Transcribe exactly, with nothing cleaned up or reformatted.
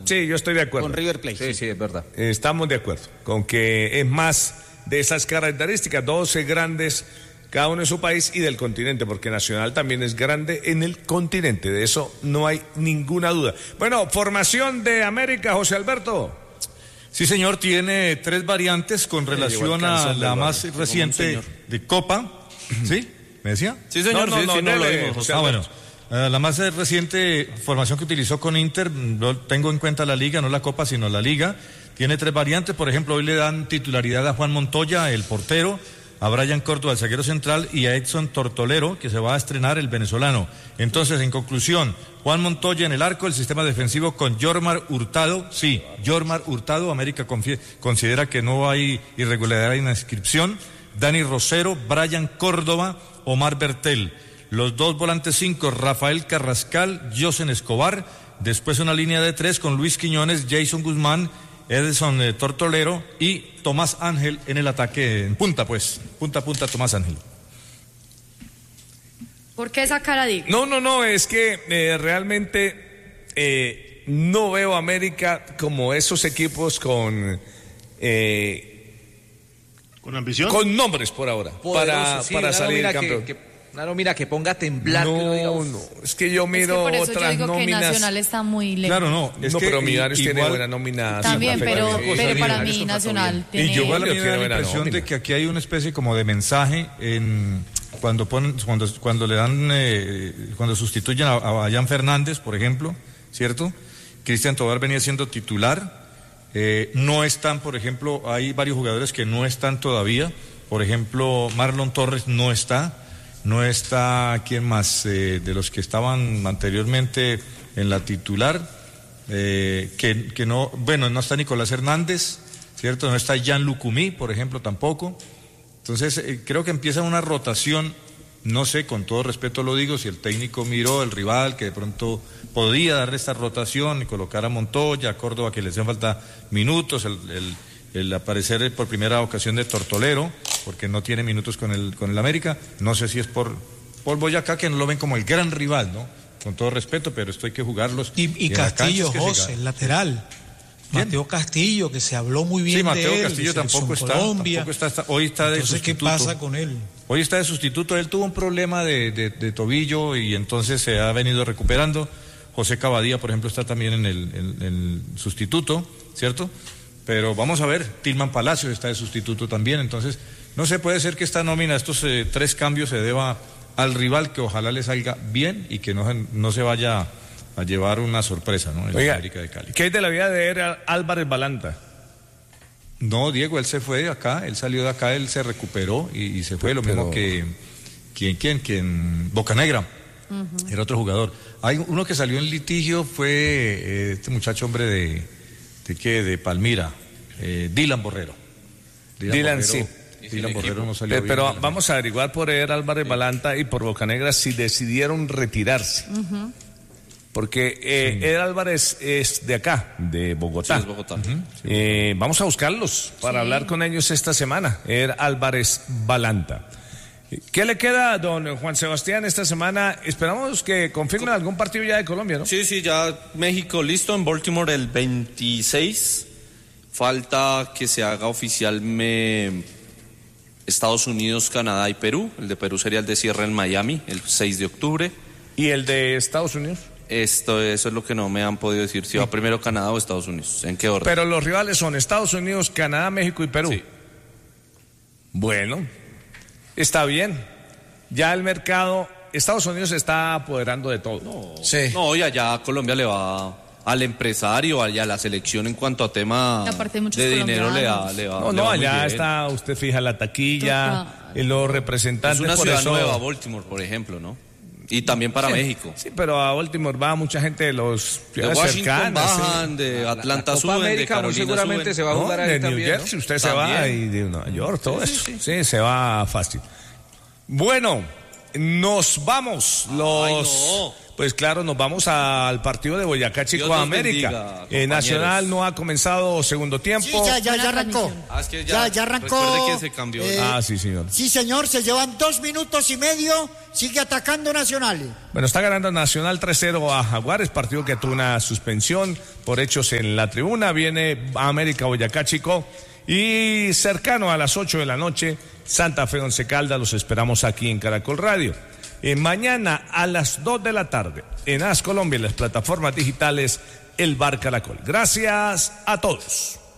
Sí, yo estoy de acuerdo. Con River Plate. Sí, sí, es verdad. Estamos de acuerdo con que es más de esas características, doce grandes, cada uno en su país y del continente, porque Nacional también es grande en el continente, de eso no hay ninguna duda. Bueno, formación de América, José Alberto. Sí, señor, tiene tres variantes con relación a la más reciente de Copa. ¿Sí? ¿Me decía? Sí, señor, no, no, sí, no, sí, no, dele, lo vimos. José Ah, Alberto. bueno. Uh, la más reciente formación que utilizó con Inter, no tengo en cuenta la liga, no la Copa, sino la liga. Tiene tres variantes, por ejemplo, hoy le dan titularidad a Juan Montoya, el portero, a Brian Córdoba, el zaguero central, y a Edson Tortolero, que se va a estrenar, el venezolano. Entonces, en conclusión, Juan Montoya en el arco, el sistema defensivo con Yormar Hurtado, sí, Yormar Hurtado, América confie- considera que no hay irregularidad en la inscripción, Dani Rosero, Brian Córdoba, Omar Bertel. Los dos volantes cinco, Rafael Carrascal, Josen Escobar, después una línea de tres con Luis Quiñones, Jason Guzmán, Edson eh, Tortolero y Tomás Ángel en el ataque, en punta pues, punta a punta Tomás Ángel. ¿Por qué esa cara, Diego? No, no, no, es que eh, realmente eh, no veo a América como esos equipos con... Eh, ¿Con ambición? con nombres por ahora, para, sí, para claro, salir mira campeón. Que, que, claro, mira, que ponga a temblar. No, que lo diga, no, es que yo Es miro que por eso otras yo digo nóminas. que Nacional está muy lejos. Claro, no, es no, que pero Millonarios igual, tiene buena nómina. También, sí, pero, perfecto. pero para Millonarios mí contrató Nacional bien. tiene... Y yo igual Tiene me da la buena impresión nómina. de que aquí hay una especie como de mensaje en cuando ponen, cuando, cuando le dan, eh, cuando sustituyen a, a Jan Fernández, por ejemplo, ¿cierto? Cristian Tobar venía siendo titular, eh, no están, por ejemplo, hay varios jugadores que no están todavía, por ejemplo, Marlon Torres no está, no está, ¿quién más? Eh, de los que estaban anteriormente en la titular, eh, que, que no, bueno, no está Nicolás Hernández, ¿cierto? No está Jan Lucumí, por ejemplo, tampoco. Entonces, eh, creo que empieza una rotación, no sé, con todo respeto lo digo, si el técnico miró el rival, que de pronto podía darle esta rotación y colocar a Montoya, a Córdoba, que le hacían falta minutos, el, el, el aparecer por primera ocasión de Tortolero, porque no tiene minutos con el, con el América, no sé si es por, por Boyacá, que no lo ven como el gran rival, ¿no? Con todo respeto, pero esto hay que jugarlos. Y, y en la Castillo, cancha es que se José, gana. el lateral. ¿Quién? Mateo Castillo, que se habló muy bien Sí, Mateo de él, Castillo de tampoco Selección está, Colombia. tampoco está, está, hoy está de Entonces, ¿qué sustituto. pasa con él? Hoy está de sustituto, él tuvo un problema de, de, de tobillo y entonces se ha venido recuperando. José Cavadía, por ejemplo, está también en el, en, en el sustituto, ¿cierto? Pero vamos a ver, Tilman Palacios está de sustituto también, entonces no se puede ser que esta nómina, estos eh, tres cambios se deba al rival, que ojalá le salga bien y que no, no se vaya a llevar una sorpresa, ¿no? En Oiga, la América de Cali. ¿qué hay de la vida de Er- Álvarez Balanta? No, Diego, él se fue de acá, él salió de acá, él se recuperó y, y se fue, lo Pero- mismo que quien, quien, quien, Bocanegra, uh-huh. Era otro jugador. Hay uno que salió en litigio, fue eh, este muchacho hombre de, de qué, de Palmira, eh, Dylan Borrero. Dylan, sí. Dylan Borrero no salió Pero, bien. pero vamos a averiguar por Er Álvarez Balanta y por Bocanegra si decidieron retirarse. Uh-huh. Porque eh, Sí. Er Álvarez es de acá, de Bogotá. Sí, es Bogotá. Uh-huh. Eh, vamos a buscarlos para Sí. hablar con ellos esta semana. Er Álvarez Balanta. ¿Qué le queda a don Juan Sebastián esta semana? Esperamos que confirmen algún partido ya de Colombia, ¿no? Sí, sí, ya México listo en Baltimore el veintiséis. Falta que se haga oficial me... Estados Unidos, Canadá y Perú. El de Perú sería el de cierre en Miami el seis de octubre. ¿Y el de Estados Unidos? Esto, eso es lo que no me han podido decir, si va primero Canadá o Estados Unidos, ¿en qué orden? Pero los rivales son Estados Unidos, Canadá, México y Perú. Sí. Bueno, está bien. Ya el mercado, Estados Unidos se está apoderando de todo. No, Sí. no, y allá Colombia le va al empresario, allá a la selección en cuanto a tema Y aparte hay muchos de dinero le da, colombianos. le va, No, le no, va muy allá bien. está, usted fija la taquilla, Toca. y los Es representantes. una por ciudad eso- nueva, Baltimore, por ejemplo, ¿no? Y también para Sí, México. Sí, pero a Baltimore va mucha gente de los De ciudades Washington cercanas. sí. bajan, de Atlanta la Copa suben, de América muy Carolina seguramente suben. se va a No, jugar de ahí New también, Jersey, ¿no? usted se También. va, y de Nueva York, todo Sí, eso. sí, Sí, se va fácil. Bueno, nos vamos. Los, Ay, no. Pues claro, nos vamos al partido de Boyacá Chico Dios los América. bendiga, Eh, Nacional no ha comenzado segundo tiempo. Sí, ya, ya, ya arrancó. Ah, es que Ya, ya, ya arrancó. recuerde que se cambió. Eh, Ah, sí, señor. Sí, señor, se llevan dos minutos y medio, sigue atacando Nacional. Bueno, está ganando Nacional tres cero a Jaguares, partido que tuvo una suspensión por hechos en la tribuna. Viene América Boyacá Chico y cercano a las ocho de la noche, Santa Fe Once Caldas, los esperamos aquí en Caracol Radio. Eh, mañana a las dos de la tarde, en A S Colombia, en las plataformas digitales, el Bar Caracol. Gracias a todos.